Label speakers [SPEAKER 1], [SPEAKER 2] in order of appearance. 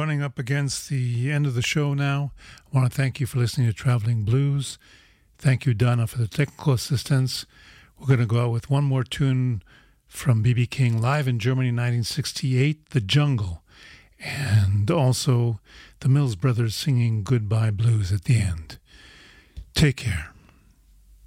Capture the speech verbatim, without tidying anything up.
[SPEAKER 1] running up against the end of the show now. I want to thank you for listening to Traveling Blues. Thank you, Donna, for the technical assistance. We're going to go out with one more tune from B B King live in Germany in nineteen sixty-eight, The Jungle, and also the Mills Brothers singing Goodbye Blues at the end. Take care.